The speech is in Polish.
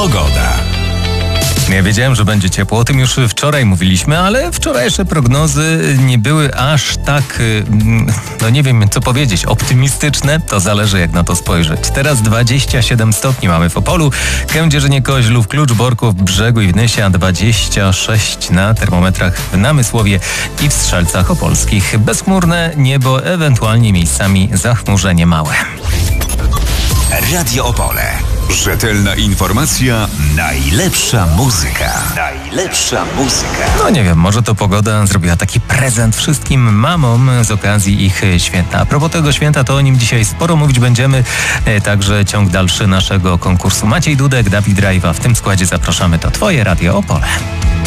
Pogoda. Ja wiedziałem, że będzie ciepło, o tym już wczoraj mówiliśmy, ale wczorajsze prognozy nie były aż tak, no nie wiem co powiedzieć, optymistyczne, to zależy jak na to spojrzeć. Teraz 27 stopni mamy w Opolu, Kędzierzynie, Koźlów, Klucz, Borków, Brzegu i Wnysie, a 26 na termometrach w Namysłowie i w Strzelcach Opolskich. Bezchmurne niebo, ewentualnie miejscami zachmurzenie małe. Radio Opole. Rzetelna informacja, najlepsza muzyka. Najlepsza muzyka. No nie wiem, może to pogoda zrobiła taki prezent wszystkim mamom z okazji ich święta. A propos tego święta, to o nim dzisiaj sporo mówić będziemy. Także ciąg dalszy naszego konkursu. Maciej Dudek, Dawid Rajwa. W tym składzie zapraszamy. To Twoje Radio Opole.